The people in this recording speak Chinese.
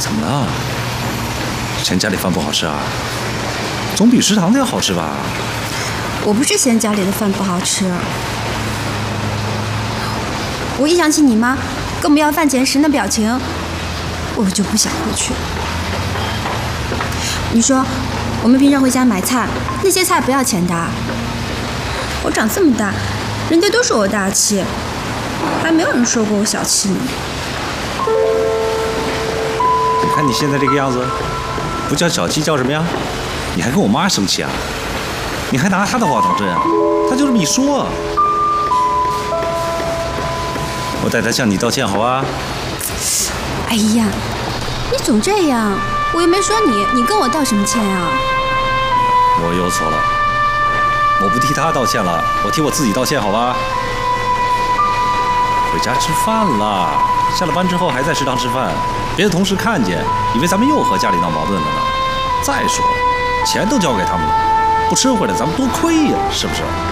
怎么了？嫌家里饭不好吃啊？总比食堂的要好吃吧？ 我不是嫌家里的饭不好吃，我一想起你妈跟我们要饭钱时那表情，我就不想回去。你说，我们平常回家买菜，那些菜不要钱的。我长这么大，人家都说我大气，还没有人说过我小气呢。 你看你现在这个样子，不叫小气叫什么呀？你还跟我妈生气啊？你还拿她的话当真啊？她就这么一说，我代她向你道歉好吧？ 哎呀，你总这样，我又没说你，你跟我道什么歉啊？ 我有错了，我不替她道歉了，我替我自己道歉好吧？回家吃饭了，下了班之后还在食堂吃饭，别的同事看见，以为咱们又和家里闹矛盾了呢。再说，钱都交给他们了，不吃回来咱们多亏呀，是不是？